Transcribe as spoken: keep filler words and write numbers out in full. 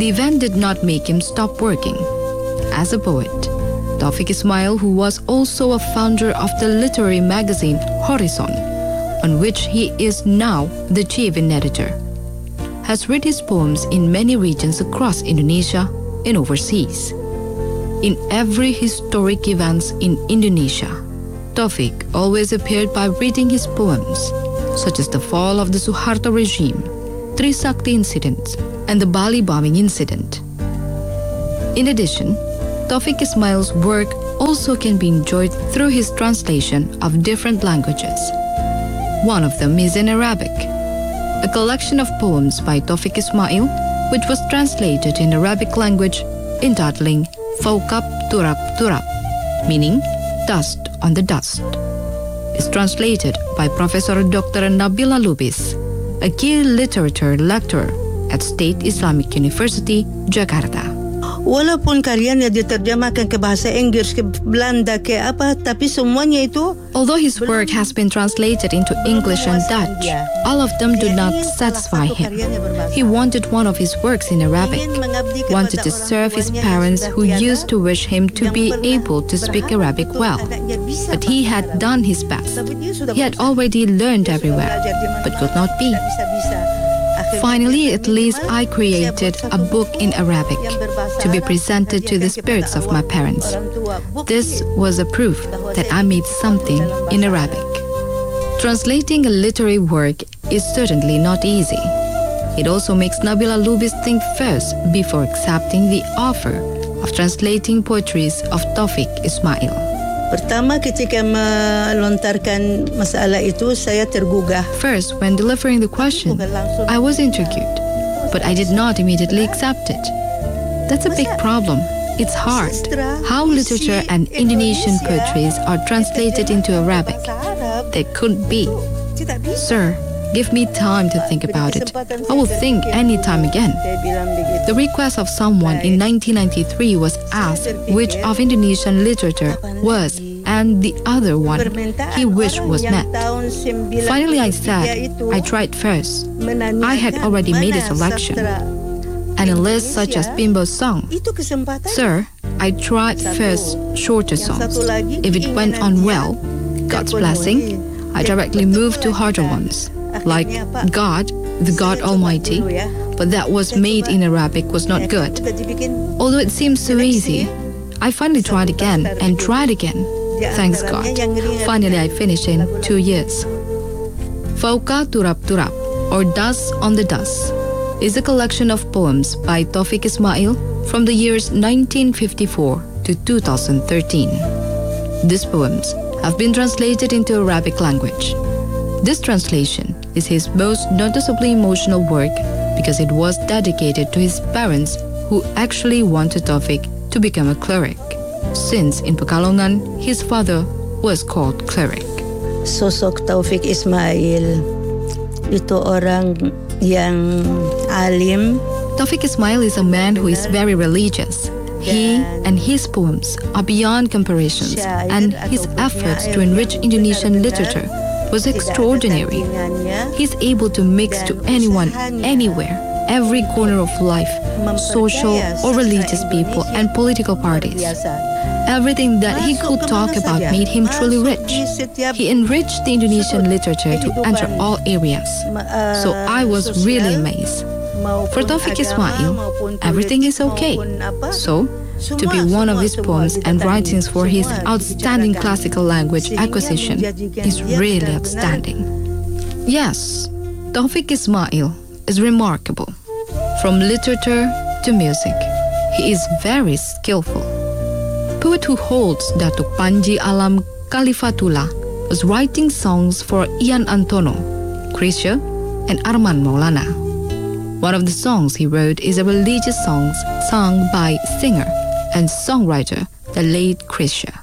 The event did not make him stop working. As a poet, Taufik Ismail, who was also a founder of the literary magazine Horizon, on which he is now the chief editor, has read his poems in many regions across Indonesia and overseas. In every historic event in Indonesia, Taufik always appeared by reading his poems, such as the fall of the Suharto regime, Trisakti incident, and the Bali bombing incident. In addition, Taufik Ismail's work also can be enjoyed through his translation of different languages. One of them is in Arabic, a collection of poems by Taufik Ismail, which was translated in Arabic language entitling Fawqab Turab Turab, meaning dust on the dust. It's translated by Professor Doctor Nabila Lubis, a key literature lecturer at State Islamic University, Jakarta. Walaupun karyanya diterjemahkan ke bahasa Inggris, ke Belanda, ke apa, tapi semuanya itu. Although his work has been translated into English and Dutch, all of them do not satisfy him. He wanted one of his works in Arabic, wanted to serve his parents who used to wish him to be able to speak Arabic well. But he had done his best. He had already learned everywhere, but could not be. Finally, at least I created a book in Arabic to be presented to the spirits of my parents. This was a proof that I made something in Arabic. Translating a literary work is certainly not easy. It also makes Nabila Lubis think first before accepting the offer of translating poetries of Taufik Ismail. Pertama ketika melontarkan masalah itu, saya tergugah. First, when delivering the question, I was intrigued, but I did not immediately accept it. That's a big problem. It's hard. How literature and Indonesian poetries are translated into Arabic. There couldn't be. Sir, give me time to think about it. I will think any time again. The request of someone in nineteen ninety-three was asked which of Indonesian literature was and the other one he wished was met. Finally I said, I tried first. I had already made a selection. And a list such as Bimbo's song. Sir, I tried first shorter songs. If it went on well, God's blessing, I directly moved to harder ones, like God, the God Almighty, but that was made in Arabic was not good. Although it seems so easy, I finally tried again and tried again. Thanks God. Finally I finished in two years. Fawqa Turab Turab, or Dust on the Dust, is a collection of poems by Taufik Ismail from the years nineteen fifty-four to two thousand thirteen. These poems have been translated into Arabic language. This translation is his most noticeably emotional work because it was dedicated to his parents who actually wanted Taufik to become a cleric, since in Pekalongan his father was called cleric. Sosok Taufik Ismail itu orang yang alim. Taufik Ismail is a man who is very religious. He and his poems are beyond comparisons, and his efforts to enrich Indonesian literature was extraordinary. He's able to mix to anyone, anywhere, every corner of life, social or religious people and political parties. Everything that he could talk about made him truly rich. He enriched the Indonesian literature to enter all areas. So I was really amazed. For Taufik Ismail, everything is okay. So, to be one of his poems and writings for his outstanding classical language acquisition is really outstanding. Yes, Taufik Ismail is remarkable. From literature to music, he is very skillful. Poet who holds Datuk Panji Alam Khalifatullah was writing songs for Ian Antono, Krisha, and Arman Maulana. One of the songs he wrote is a religious song sung by singer and songwriter, the late Krisha.